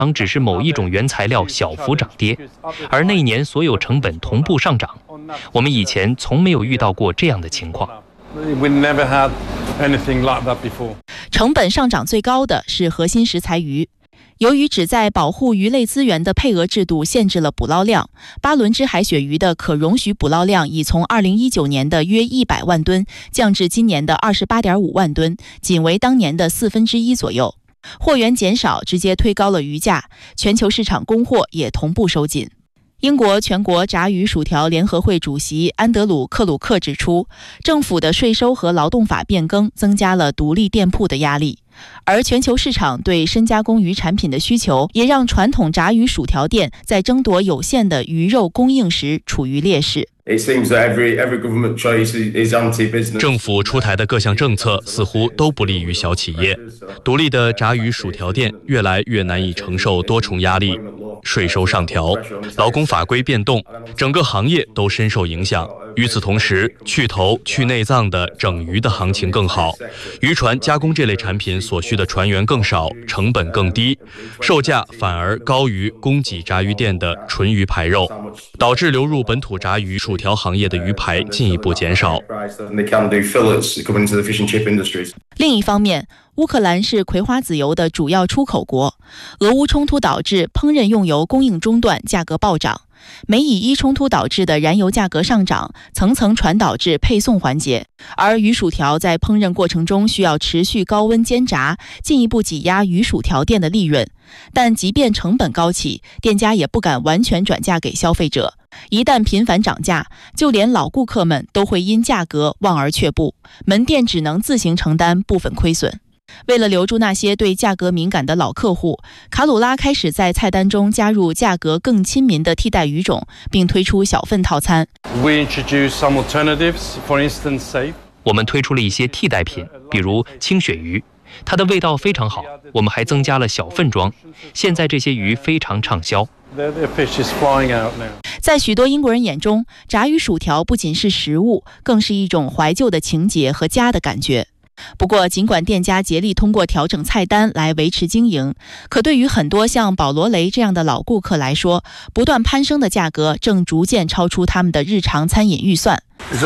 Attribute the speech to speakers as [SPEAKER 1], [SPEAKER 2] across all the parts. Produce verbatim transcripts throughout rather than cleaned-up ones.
[SPEAKER 1] 只是某一种原材料小幅涨跌，而那一年所有成本同步上涨。我们以前从没有遇到过这样的情况。
[SPEAKER 2] 成本上涨最高的是核心食材鱼。由于旨在保护鱼类资源的配额制度限制了捕捞量，巴伦支海鳕鱼的可容许捕捞量已从二零一九年的约一百万吨降至今年的二十八点五万吨，仅为当年的四分之一左右。货源减少直接推高了鱼价，全球市场供货也同步收紧。英国全国炸鱼薯条联合会主席安德鲁·克鲁克指出，政府的税收和劳动法变更增加了独立店铺的压力，而全球市场对深加工鱼产品的需求也让传统炸鱼薯条店在争夺有限的鱼肉供应时处于劣势。
[SPEAKER 3] 政府出台的各项政策似乎都不利于小企业，独立的炸鱼薯条店越来越难以承受多重压力，税收上调，劳工法规变动，整个行业都深受影响。与此同时，去头去内脏的整鱼的行情更好，渔船加工这类产品所需的船员更少，成本更低，售价反而高于供给炸鱼店的纯鱼排肉，导致流入本土炸鱼薯条行业的鱼排进一步减少。
[SPEAKER 2] 另一方面，乌克兰是葵花籽油的主要出口国，俄乌冲突导致烹饪用油供应中断，价格暴涨。美以伊冲突导致的燃油价格上涨，层层传导至配送环节，而鱼薯条在烹饪过程中需要持续高温煎炸，进一步挤压鱼薯条店的利润。但即便成本高企，店家也不敢完全转嫁给消费者，一旦频繁涨价，就连老顾客们都会因价格望而却步，门店只能自行承担部分亏损。为了留住那些对价格敏感的老客户，卡鲁拉开始在菜单中加入价格更亲民的替代鱼种，并推出小份套餐。
[SPEAKER 1] 我们推出了一些替代品，比如清鳕鱼，它的味道非常好。我们还增加了小份装，现在这些鱼非常畅销。
[SPEAKER 2] 在许多英国人眼中，炸鱼薯条不仅是食物，更是一种怀旧的情节和家的感觉。不过，尽管店家竭力通过调整菜单来维持经营，可对于很多像保罗雷这样的老顾客来说，不断攀升的价格正逐渐超出他们的日常餐饮预算。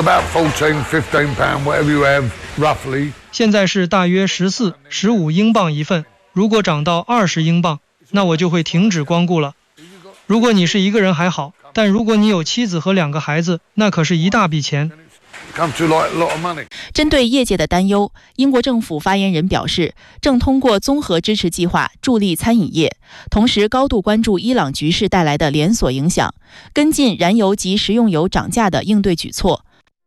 [SPEAKER 4] 现在是大约十四、十五英镑一份，如果涨到二十英镑，那我就会停止光顾了。如果你是一个人还好，但如果你有妻子和两个孩子，那可是一大笔钱。
[SPEAKER 2] 针对业界的担忧，英国政府发言人表示，正通过综合支持计划助力餐饮业，同时高度关注伊朗局势带来的连锁影响，跟进燃油及食用油涨价的应对举措。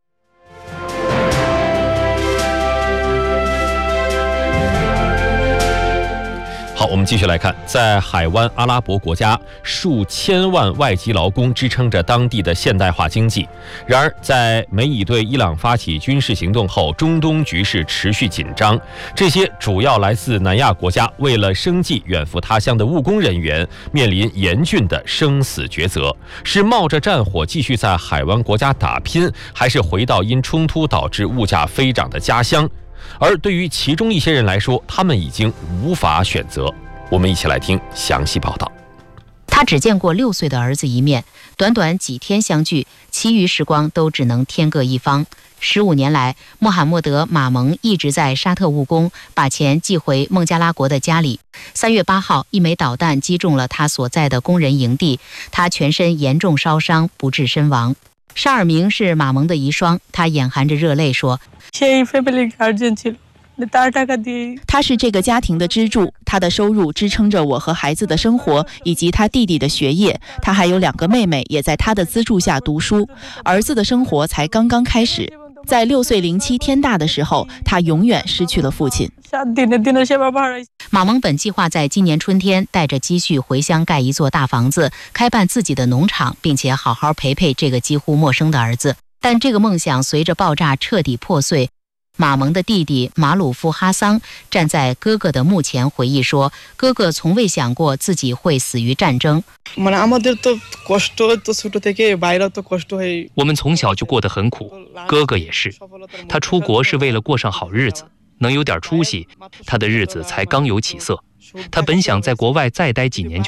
[SPEAKER 5] 好，我们继续来看，在海湾阿拉伯国家，数千万外籍劳工支撑着当地的现代化经济。然而，在美以对伊朗发起军事行动后，中东局势持续紧张。这些主要来自南亚国家，为了生计远赴他乡的务工人员，面临严峻的生死抉择：是冒着战火继续在海湾国家打拼，还是回到因冲突导致物价飞涨的家乡？而对于其中一些人来说，他们已经无法选择。我们一起来听详细报道。
[SPEAKER 6] 他只见过六岁的儿子一面，短短几天相聚，其余时光都只能天各一方。十五年来，穆罕默德·马蒙一直在沙特务工，把钱寄回孟加拉国的家里。三月八号，一枚导弹击中了他所在的工人营地，他全身严重烧伤，不治身亡。沙尔明是马蒙的遗孀，他眼含着热泪说：
[SPEAKER 2] 他是这个家庭的支柱，他的收入支撑着我和孩子的生活，以及他弟弟的学业。他还有两个妹妹，也在他的资助下读书。儿子的生活才刚刚开始。在六岁零七天大的时候，他永远失去了父亲。
[SPEAKER 6] 马蒙本计划在今年春天带着积蓄回乡盖一座大房子，开办自己的农场，并且好好陪陪这个几乎陌生的儿子。但这个梦想随着爆炸彻底破碎。马蒙的弟弟马鲁夫哈桑站在哥哥的墓前回忆说，哥哥从未想过自己会死于战争。
[SPEAKER 1] 我们从小就过得很苦，哥哥也是。他出国是为了过上好日子，能有点出息，他的日子才刚有起色。 他本想在国外再待几年就